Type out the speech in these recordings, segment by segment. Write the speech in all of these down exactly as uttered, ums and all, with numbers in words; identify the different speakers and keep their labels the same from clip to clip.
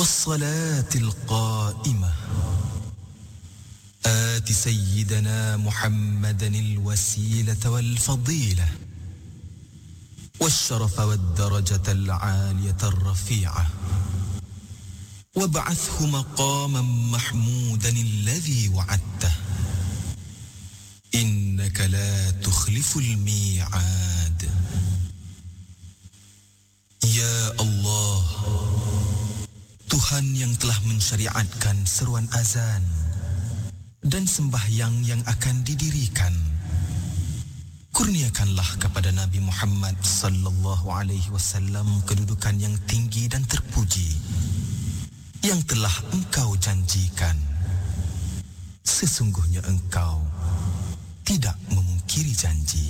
Speaker 1: والصلاة القائمة آت سيدنا محمدا الوسيلة والفضيلة والشرف والدرجة العالية الرفيعة وابعثه مقاما محمودا الذي وعدته إنك لا تخلف الميعاد. Ya Allah, Tuhan yang telah mensyariatkan seruan azan dan sembahyang yang akan didirikan, kurniakanlah kepada Nabi Muhammad sallallahu alaihi wasallam kedudukan yang tinggi dan terpuji yang telah Engkau janjikan. Sesungguhnya Engkau tidak memungkiri janji.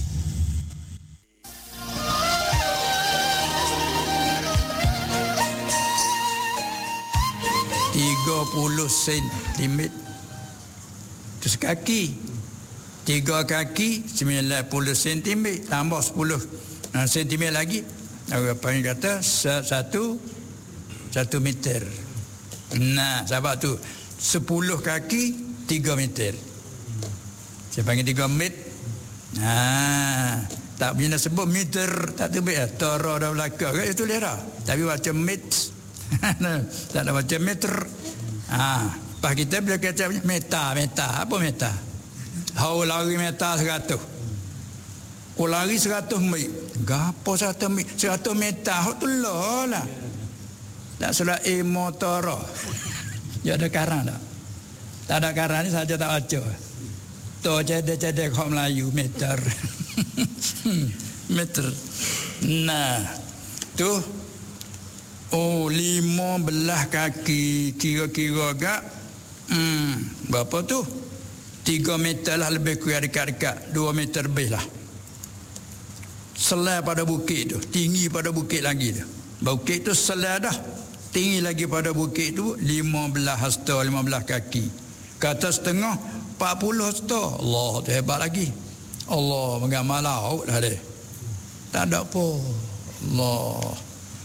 Speaker 2: tiga puluh sentimeter itu sekaki, tiga kaki sembilan puluh sentimeter, tambah sepuluh sentimeter lagi, apa yang kata satu satu meter. Nah, sebab tu sepuluh kaki tiga meter. Saya panggil tiga meter. Nah, tak bila sebut meter tak terbit lah. Tara dah belakang itu lera. Tapi macam meter. Tak ada macam meter. Ha, pas kita bila kata meta, meta, apa meta? Hau lari meta seratus. Kau lari seratus mil. Gapo seratus mil? Seratus meta, hau tu lah. Tak salah e motor. Ya ada karang tak? Tak ada karang ni saja tak baca. Tu cedek-cedek kau Melayu meter. Meter. Nah, tu oh, lima belah kaki kira-kira agak hmm, berapa tu? Tiga meter lah lebih kurang dekat-dekat. Dua meter lebih lah. Selai pada bukit tu. Tinggi pada bukit lagi tu. Bukit tu selai dah. Tinggi lagi pada bukit tu lima belah hasta, lima belah kaki. Kata setengah, empat puluh hasta. Allah tu hebat lagi. Allah mengamar laut dah dia. Tak ada apa. Allah.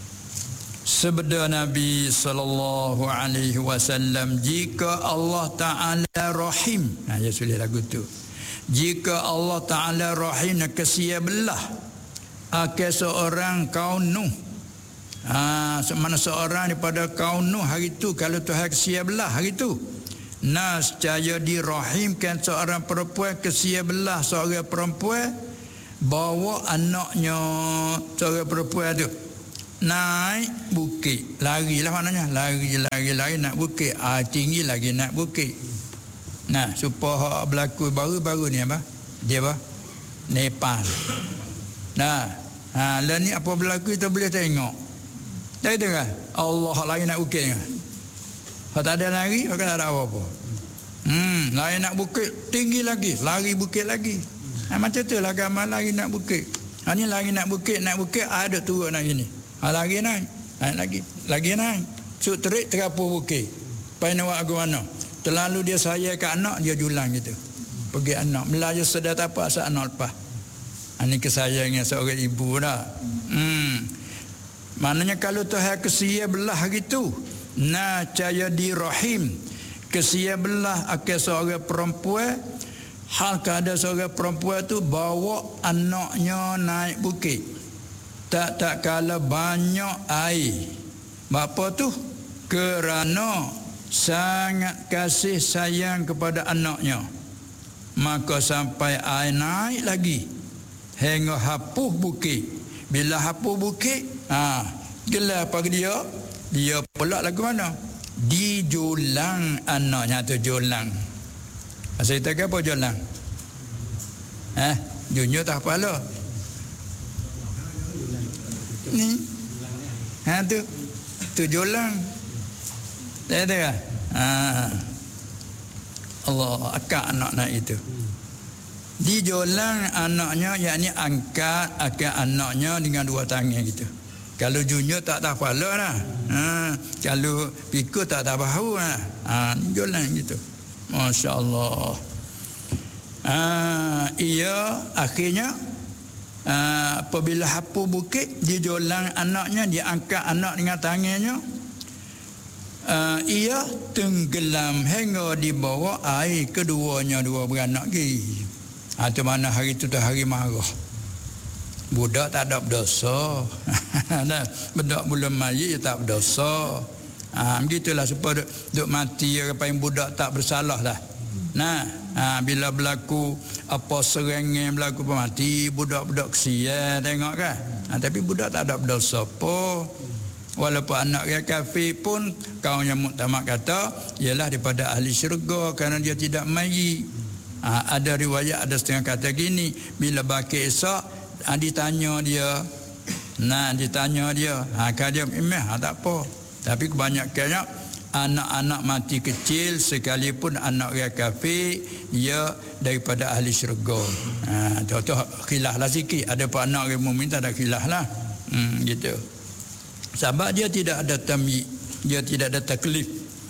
Speaker 2: Sabda Nabi sallallahu alaihi wasallam, jika Allah Taala Rahim, nah ya sudah lagu tu. Jika Allah Taala Rahim nak kesia belah akan seorang kaum Nuh. Ha, mana seorang daripada kaum Nuh hari tu, kalau Tuhan kesia belah hari tu, nas caya dirahimkan seorang perempuan kesia belah seorang perempuan, bawa anaknya seorang perempuan tu naik bukit, lari lah maknanya, lari lari lari nak bukit, ah tinggi lagi nak bukit. Nah, supaya berlaku baru-baru ni apa? Dia apa? Nepal. Nah, ha lah ni apa berlaku kita boleh tengok. Dah dengar? Allah lagi nak bukit kan. Kalau tak ada lari, maka tak ada apa-apa. Hmm, lari nak bukit, tinggi lagi, lari bukit lagi. Ha, macam tu lah agama lari nak bukit. Ha ni lari nak bukit, nak bukit ada turun lagi ni. Ha, lagi naik, naik lagi, lagi naik. Suk terik terapur bukit. Pai nak buat aku mana? Terlalu dia sayang kat anak, dia julang gitu. Pergi anak, melaju sedar tak apa asal anak lepas. Ha, ni kesayangan seorang ibu dah. Hmm. Maknanya kalau Tuhan kesia belah gitu, na caya di rahim, kesia belah akan seorang perempuan, hal keadaan seorang perempuan tu bawa anaknya naik bukit. Tak tak kala banyak air. Bapa tu kerana sangat kasih sayang kepada anaknya, maka sampai air naik lagi hingga hapuh bukit. Bila hapuh bukit, ha, gelar apa dia? Dia pula lagu mana? Dijulang anaknya tu julang. Saya tak apa julang? Eh, junyo tak apa lo. Ni. Ha tu. Tu julang. Tak ada kan? Ha. Allah akak anak nak itu. Dijulang anaknya, yakni angkat akak anaknya dengan dua tangan gitu. Kalau junior tak tahu apa lah. Ha, kalau pikul tak tahu bahu lah. Ha, julang gitu. Masya-Allah. Ha, ia akhirnya ha, apabila hapu bukit, dijulang anaknya, dia angkat anak dengan tangannya. uh, ia tenggelam hingga di bawah air keduanya dua beranak lagi. Atau mana hari itu tu hari marah. Budak tak ada berdosa. Budak belum mayit tak berdosa. Ha, begitulah supaya duk, duk mati orang budak tak bersalah lah. Nah, ha, bila berlaku apa serangan berlaku pemati, budak-budak kesian tengok kan. Ha, tapi budak tak ada berdosa apa. Walaupun anak dia kafir pun kaum yang muktamad kata ialah daripada ahli syurga kerana dia tidak mayit. Ha, ada riwayat ada setengah kata gini, bila baki esok ha, ditanya dia. Nah, ditanya dia, ha, kan dia imeh ha, tak apa. Tapi kebanyakannya anak-anak mati kecil sekalipun anak dia kafir, dia daripada ahli syurga. Ha, tu khilaf lah sikit. Ada pun anak dia mukmin tak ada khilaf lah. Hmm, gitu. Sebab dia tidak ada tamyiz, dia tidak ada taklif.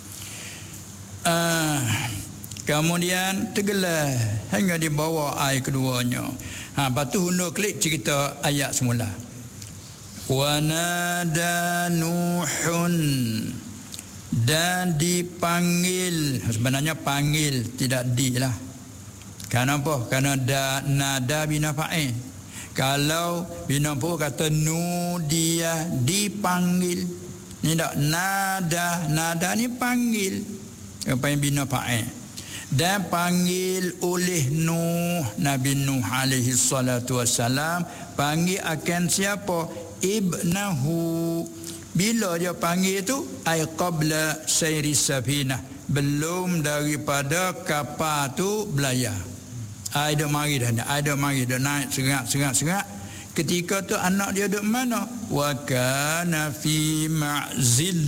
Speaker 2: Ah, kemudian tenggelam hingga di bawah air keduanya. Ha, lepas tu hundur klik cerita ayat semula. Wa nada Nuhun, dan dipanggil, sebenarnya panggil tidak di lah. Kenapa? Kerana da, nada bina fa'il. Kalau bina pun kata nudia, dipanggil. Ni tak nada, nada ni panggil. Apa yang bina fa'il. Dan panggil oleh Nuh, Nabi Nuh alaihi salatu wassalam, panggil akan siapa? Ibnahu. Bila dia panggil itu, ay qabla sayri safinah, belum daripada kapal tu belayar. Ai dah mari dah, ai dah mari dah naik serak serak serak. Ketika tu anak dia duduk mana? Wa kana fi ma'zil.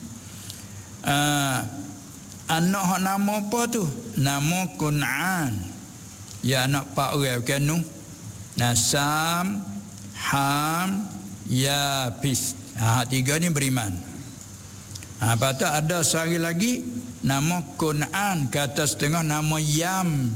Speaker 2: Ah, anak hak nama apa tu? Nama Kun'an. Ya anak pak orang bukan nu. Nasam, Ham, Yapis. Ha, tiga ni beriman. Ha, lepas tu ada sehari lagi nama Kun'an, kata setengah nama Yam.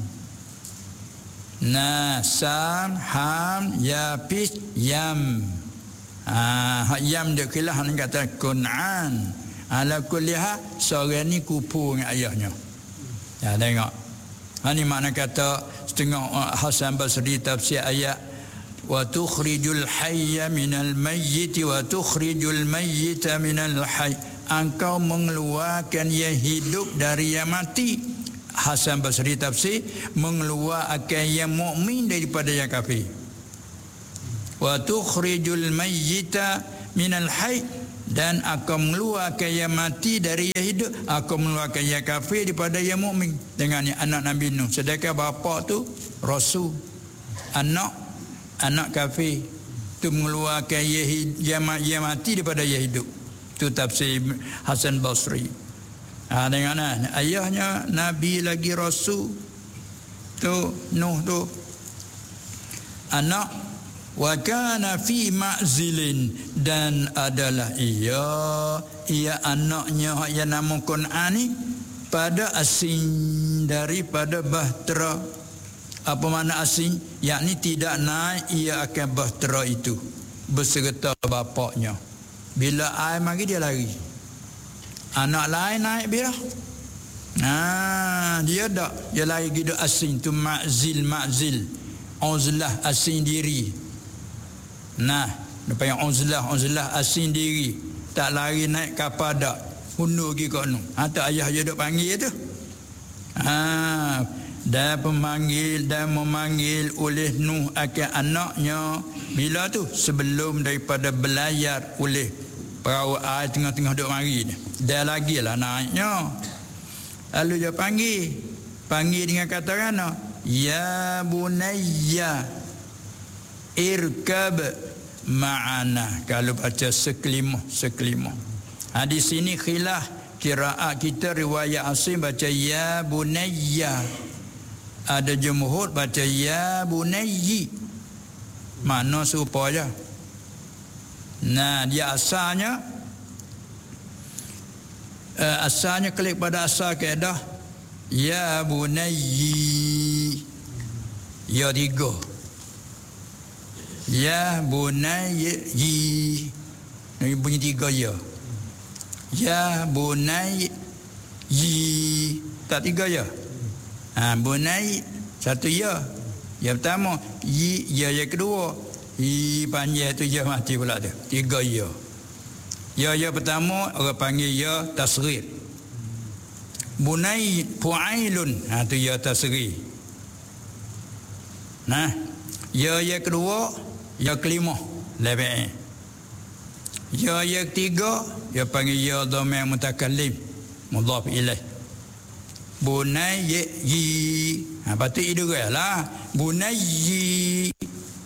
Speaker 2: Nasam, Ham, Yapis, Yam. Ha, Yam dia kilah ni kata Kun'an. Ala kuliah seorang ni kupu dengan ayahnya. Ya tengok. Ha, ni makna kata setengah Hasan Basri tafsir ayat wa tukhrijul hayya minal mayyit wa tukhrijul mayyita minal hayy. Engkau mengeluarkan yang hidup dari yang mati. Hasan Basri tafsir mengeluarkan yang mukmin daripada yang kafir. Wa tukhrijul mayyita minal hayy, dan akan mengeluarkan yang mati dari yang hidup, akan mengeluarkan yang kafir daripada yang mukmin. Dengan yang anak Nabi Nuh, sedangkan bapa tu rasul, anak anak kafir tu mengeluarkan yang, yang mati daripada yang hidup. Tu tafsir Hasan Basri. Ha, dengan nah, ayahnya Nabi lagi rasul tu Nuh tu anak. Wa kana fi ma'zilin, dan adalah ia ia anaknya yang nama Kun'an ni pada asing daripada bahtera. Apa makna asing? Yakni tidak naik ia akan bahtera itu berserta bapaknya. Bila air mari dia lari. Anak lain naik bila? Nah, dia tak. Dia lari gitu asing tu ma'zil ma'zil. Uzlah asing diri. Nah, lepas yang uzlah uzlah asing diri. Tak lari naik kapal dak. Hundur pergi kat nu. Ha, tak ayah dia duk panggil tu. Ha, dan pemanggil dan memanggil oleh Nuh akan anaknya bila tu? Sebelum daripada belayar oleh perahu air tengah-tengah duk mari ni. Dah lagi lah naiknya. Lalu dia panggil. Panggil dengan kata mana? Ya bunayya irkab ma'ana. Kalau baca sekelima sekelima. Ha, di sini khilaf qiraat kita, riwayat Asim baca ya bunayya. Ada jumhur baca ya bunayyi. Mana serupa je. Nah, dia asalnya uh, asalnya klik pada asal kaedah ya bunayyi. Ya tiga. Ya bunayyi. Ini bunyi tiga ya. Ya bunai yi. Tak tiga ya. Ha, bunai satu ya. Ya pertama, yi ya yang kedua. I panjang tu ya mati pula tu. Tiga ya. Ya ya pertama orang panggil ya tasghir. Bunai fu'ailun. Ha tu ya tasghir. Nah, ya ya kedua, ya kelima lebih. Ya ya ketiga, ya panggil ya dhamir mutakallim. Mudhaf ilaih. Bunai yi. Ha patut i dua lah. Bunai yi.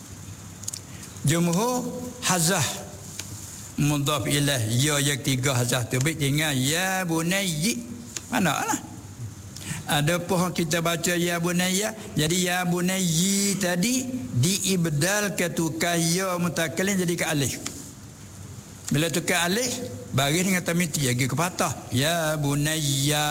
Speaker 2: Jumhur hazah mudhaf ilaih. Ya yang tiga hazah tu baik tinggal ya bunayyi. Mana lah. Ada pun kita baca ya bunayya. Jadi ya bunayyi tadi diibdal ke tukar ya mutakallim jadi ke alif. Bila tukar alif baris dengan tamiti lagi ke patah. Ya bunayya.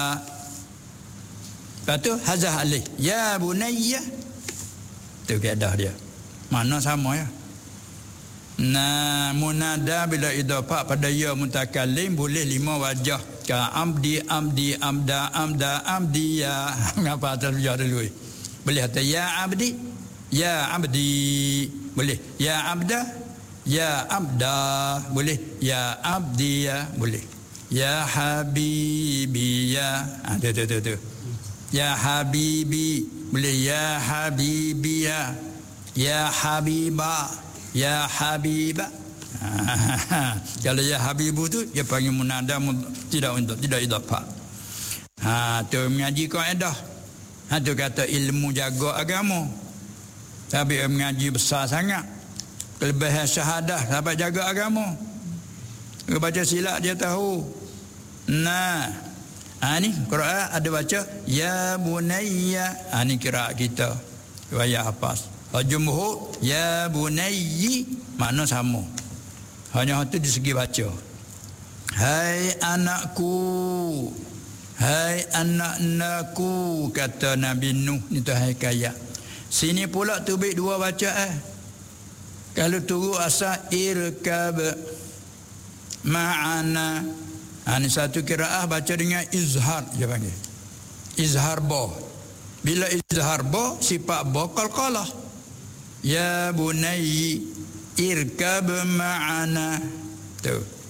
Speaker 2: Lepas tu hazah alif. Ya bunayya. Tu keadaan dia. Mana sama ya. Nah, munada bila idafah pada ya mutakallim boleh lima wajah. Ka amdi amdi amda amda amdi ya. Ngapa terjadi dulu? Boleh kata ya abdi, ya abdi. Boleh. Ya abda, ya abda. Boleh. Ya abdi ya. Boleh. Ya habibi ya. Ah tu tu tu tu. Ya habibi. Boleh ya habibi ya. Ya habibah. Ya Habibah. Kalau ya Habibu tu dia panggil munada tidak untuk tidak idafah. Ha tu mengaji kaedah. Ha tu kata ilmu jaga agama. Tapi mengaji besar sangat. Kelebihan syahadah sampai jaga agama. Dia baca silat dia tahu. Nah. Ha ni Quran ada baca ya bunayya. Ha ni qiraat kita. Riwayat hafaz. Jumhur ya bunayyi makna sama. Hanya itu di segi baca. Hai anakku. Hai anak-anakku kata Nabi Nuh ni tu hai kaya. Sini pula tubik dua bacaan. Kalau turut asal irkab ma'ana. Ini satu qiraah baca dengan izhar dia panggil. Izhar ba. Bila izhar ba sifat ba qalqalah. Ya bunayyi irkab ma'ana. Tu.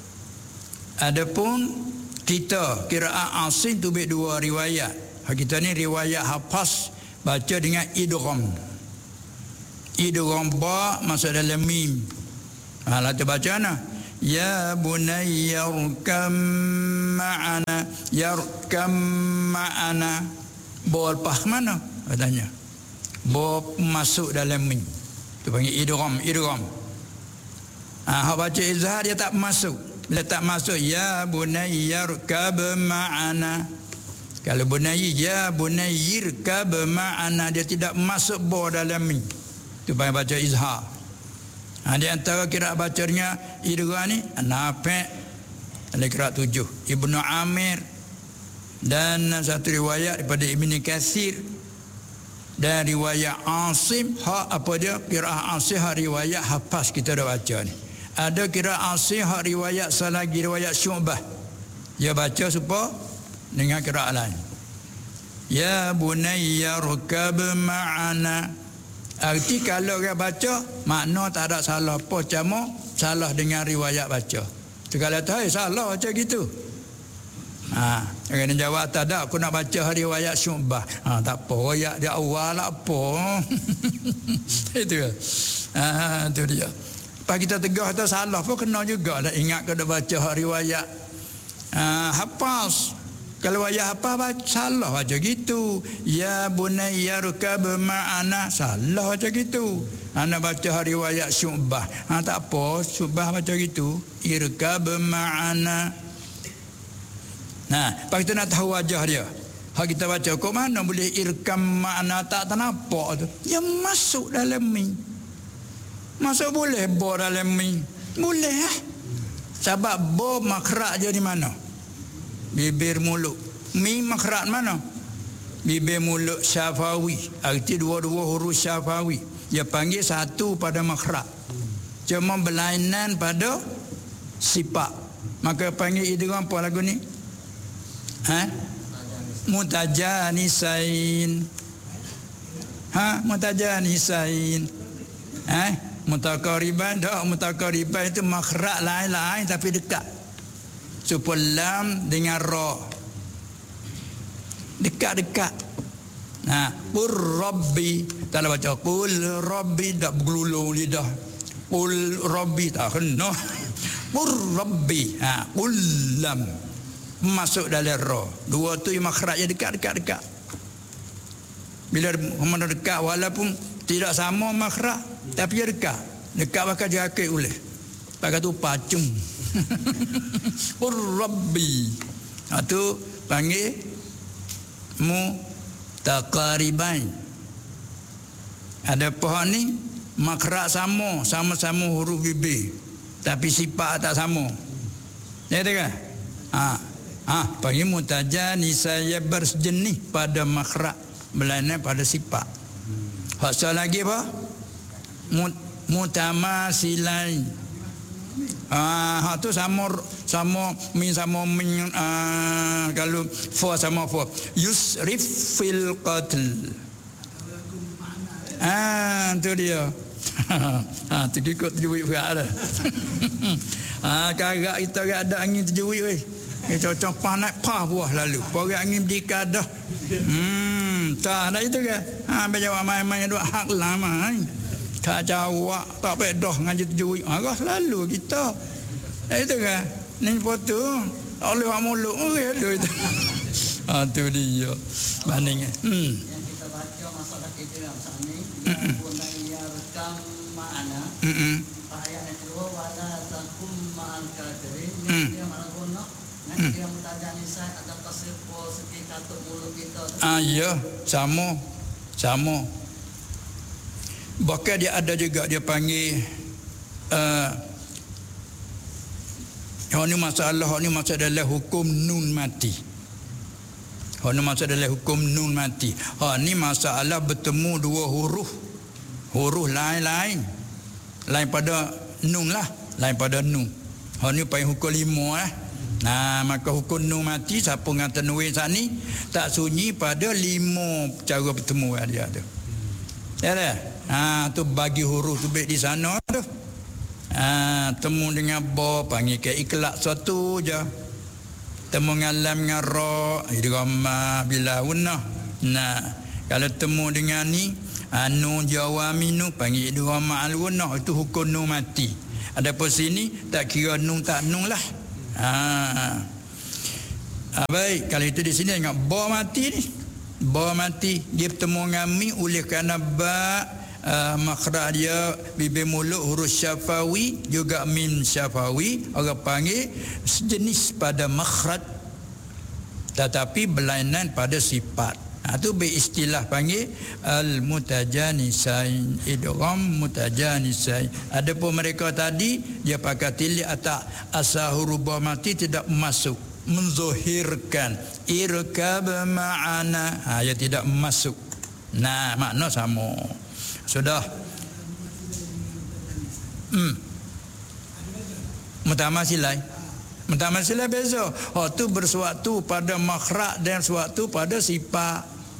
Speaker 2: Adapun kita qiraat Asim tu baik dua riwayat. Kita ni riwayat Hafs baca dengan idgham. Idgham ba masuk dalam mim. Ha la tu baca nah. Ya bunayya irkab ma'ana. Yarkam ma'ana. Ba lepas mana? Katanya. Ba masuk dalam mim. Tu panggil idgham, idgham. Ah, ha, baca izhar dia tak masuk. Bila tak masuk ya bunayya irkab ma'ana. Kalau bunayyi ya bunayyi irkab ma'ana dia tidak masuk ba dalam mim. Tu panggil baca izhar. Ha, di antara qiraat bacanya idgham ni Nafi' dalam qiraat tujuh, Ibnu Amir dan satu riwayat daripada Ibnu Katsir. Dan riwayat Asim hak apa dia qiraah Asim hak riwayat Hafs kita dah baca ni. Ada qiraah Asim hak riwayat salagi riwayat Syu'bah. Dia baca supaya dengan qiraah lain. Ya bunayya rukab ma'ana. Arti kalau dia baca makna tak ada salah apa cuma salah dengan riwayat baca. Tu kalau tahu salah baca gitu. Ha, kena jawab tak ada aku nak baca riwayat Syu'bah. Ha, tak apa riwayat dia awal apa. Itu ya. Ha, tu dia. Pas kita tegah tu salah pun kena juga dah ingat kena baca riwayat ha, Hafs. Kalau riwayat apa baca salah baca gitu. Ya bunayya rukab ma'ana salah baca gitu. Ana baca riwayat Syu'bah. Ha, tak apa Syu'bah baca gitu. Irkab ma'ana. Nah, pak kita nak tahu wajah dia. Hak kita baca kok mana boleh irkam makna tak ternampak tu. Dia masuk dalam mi. Masuk boleh bo dalam mi. Boleh ah. Sebab bo makhraj dia di mana? Bibir mulut. Mi makhraj mana? Bibir mulut syafawi. Arti dua-dua huruf syafawi. Dia panggil satu pada makhraj. Cuma berlainan pada sifat. Maka panggil idgham apa lagu ni? Ha? Mutajanisain. Ha, mutajanisain. Ha? Mutakariban, dak mutakariban itu makhraj lain-lain tapi dekat. Supaya lam dengan ra. Dekat-dekat. Nah, qul rabbi, kalau baca qul rabbi tak bergelulung lidah. Qul rabbi tak kena. Qul rabbi, ha, qul lam masuk dalam ra. Dua tu makhrajnya dekat-dekat-dekat. Bila mana dekat walaupun tidak sama makhraj tapi dekat. Dekat bakal jakit boleh. Pakai tu pacung. Qul rabbi. Ha tu panggil mu taqariban. Ada pohon ni makhraj sama, sama-sama huruf bibir tapi sifat tak sama. Ya tak? Ha. Ha, panggil mutajanisaya bersejenis pada makhraj berlainan pada sifat. Hak so lagi apa? Mut, mutamasilain. Ah, ha tu sama sama min sama min uh, kalau fa sama fa yusrif fil qatl. Ah, tu dia. Ah, tu ikut tajwid pula dah. Ah, kagak kita gak ada angin tajwid weh. Kita cocok panas pah buah lalu. Orang angin dikadah. Hmm, tak ada itu ke? Ha, berjawab main-main dua hak lama. Tak jawab, tak bedah ngaji tajwid. Agak selalu kita. Ya itu ke? Ni foto. Tak boleh buat mulut. Oh, ya itu. Ha, tu dia. Bandingnya. Hmm.
Speaker 3: Yang kita baca masalah kita saat ni, yang pun ia rekam makna.
Speaker 2: Hmm.
Speaker 3: Ayat yang kedua, wala takum ma'al kafirin. Yang dia mana guna? Yang dia mutajanisah ada tasirpo segi katuk mulut kita.
Speaker 2: Ah, ya, sama. Sama. Bahkan dia ada juga dia panggil uh, Hak ni masalah, hak ni masalah dalam hukum nun mati. Hak ni masalah dalam hukum nun mati. Hak ni masalah bertemu dua huruf. Huruf lain-lain. Lain pada nun lah. Lain pada nun. Hak ni paling hukum lima eh. Nah, maka hukum nun mati siapa ngata nuin saat ni tak sunyi pada lima cara bertemu dia ada. Ya dah. Ha, tu bagi huruf tu baik di sana tu. Ha, temu dengan ba panggil ke ikhlak satu je. Temu dengan lam dengan ra idgham bila unnah. Nah, kalau temu dengan ni anu jawaminu panggil idgham ma'al unnah, itu hukum nun mati. Adapun sini tak kira nun tak nun lah. Ha. Ha, baik, kalau itu di sini ingat ba mati ni. Ba mati dia bertemu dengan mi oleh kerana ba Uh, makhraj dia bibir mulut huruf syafawi juga mim syafawi, orang panggil sejenis pada makhraj tetapi berlainan pada sifat. Ha, tu beristilah panggil al mutajanisain, idgham mutajanisain. Adapun mereka tadi dia pakai tilik atas asal huruf ba mati tidak masuk, menzohirkan irkab ma'ana, ha, dia tidak masuk. Nah, makna sama. Sudah. Hmm. Mutamasilai. Mutamasilai beza. Oh tu bersuatu pada makhraj dan suatu pada sifat.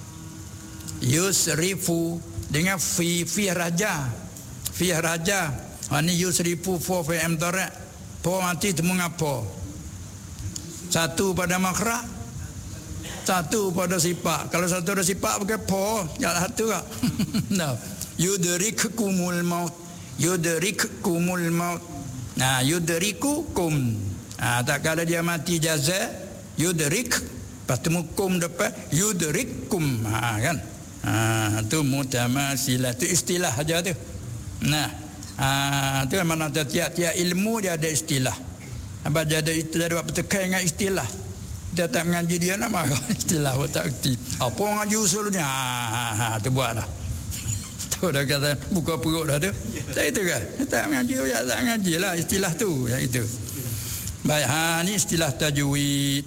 Speaker 2: Yusrifu dengan fi fi raja. Fi raja. Ha ni yusrifu fa fi amtarat. Po mati temu ngapo? Satu pada makhraj, satu pada sifat. Kalau satu ada sifat pakai po, jangan satu tak. No. Yudrikkumul maut, yudrikkumul maut. Nah, yudrikukum. Ah, tak kala dia mati jaza, yudrik, patemu kum depan, yudrikkum. Ha kan? Ah, tu mutamasilah, tu istilah aja tu. Nah, ah tu mana tiap-tiap ilmu dia ada istilah. Apa dia ada istilah buat bertekan dengan istilah. Dia tak mengaji dia nak marah istilah tak erti. Apa ngaji usulnya? Ha, ha tu buatlah. Tu dah kata buka perut dah tu. Tak itu kan? Tak mengaji ya tak mengaji lah istilah tu, yang itu. Baik, ha ni istilah tajwid.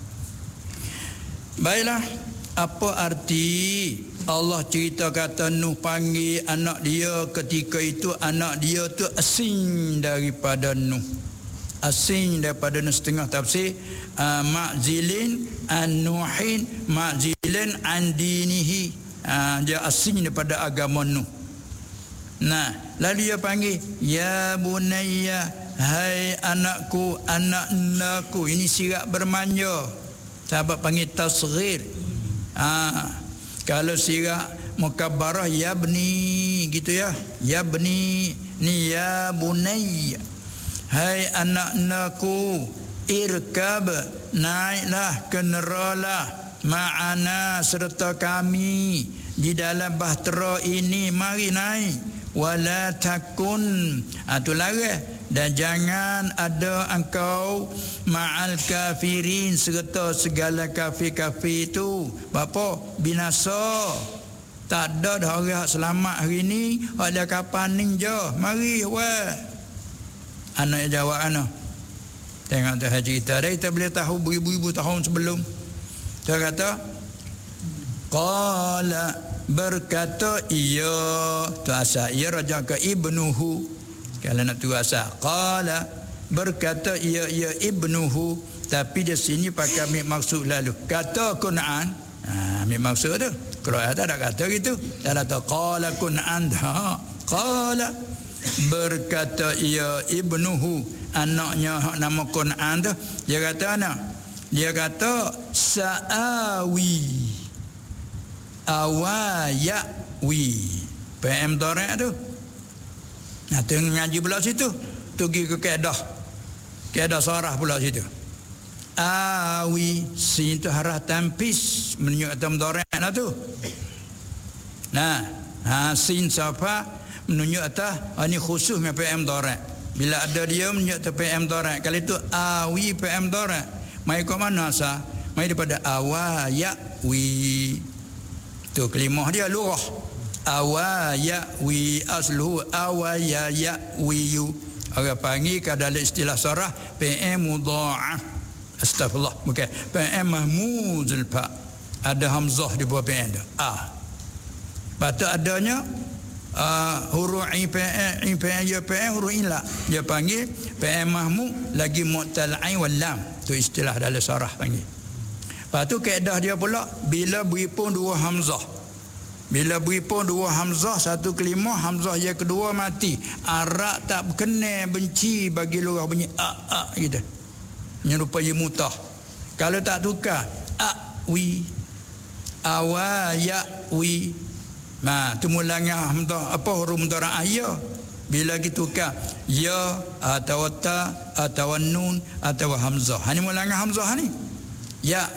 Speaker 2: Baiklah, apa arti Allah cerita kata Nuh panggil anak dia ketika itu anak dia tu asing daripada Nuh. asing daripada setengah tafsir uh, ma'zilin an-nuhin ma'zilin an dinihi, uh, dia asing daripada agama Nuh. Nah, lalu dia panggil ya bunayya, hai anakku, anak-anakku. Ini sirap bermanja. Sahabat panggil tasghir. Ah, kalau sirap mukabbarah yabni gitu ya. Yabni ni ya bunayya. Hai anak-anakku, irkab, naiklah, keneralah ma'ana serta kami di dalam bahtera ini, mari naik. Wala takun, itu larang, dan jangan ada engkau ma'al kafirin serta segala kafir-kafir itu. Bapa binasa. Tak ada dah orang selamat hari ni. Ada kapan ninja, mari weh. Anak jawab anak. Tengok tu cerita dia, kita boleh tahu beribu-ribu tahun sebelum. Dia kata qala, berkata iya, tu asal ia raja ke ibnuhu. Kalau nak tu asal qala, berkata iya iya ibnuhu, tapi di sini pakai ambil maksud lalu. Kata Kun'an, ha, ambil maksud tu. Kalau ada tak kata gitu. Dia kata qala Kun'an, ha, qala, berkata iya ibnuhu, anaknya nama Kun'an tu. Dia kata anak, dia kata sa'awi awayawi, P M Torek tu. Nah, tengok ngaji pula situ. Pergi ke kaedah. Kaedah sarah pula situ. Awi, sin tu harah tampis menunjuk atas Torek lah tu. Nah, ha, sin siapa menunjuk atas, ini khusus dengan P M Torek. Bila ada dia menunjuk atas P M Torek. Kali itu awi P M Torek. Mai ke mana sah? Mai daripada awayawi. Tu kelimah dia lurah. Awayawi asluhu awayayawi. Orang panggil ke dalam istilah sarah P M mudha'af. Astagfirullah, bukan P M mahmuzul fa. Ada hamzah di bawah P M tu. Ah. Patut adanya uh, huruf i P M i P M ya P M huruf ila. Dia panggil P M mahmuz lagi mu'tal ain wal lam. Tu istilah dalam sarah panggil. Lepas tu kaedah dia pula bila beripun dua hamzah. Bila beripun dua hamzah, satu kelimah, hamzah yang kedua mati. Arak tak berkenal, benci bagi lurah bunyi a a gitu. Menyerupai mutah. Kalau tak tukar awi awayawi. Nah, tu mulanya hamzah apa huruf mudhari' ya. Bila kita tukar ya atau ta atau nun atau hamzah. Hani mulanya hamzah ni. Ya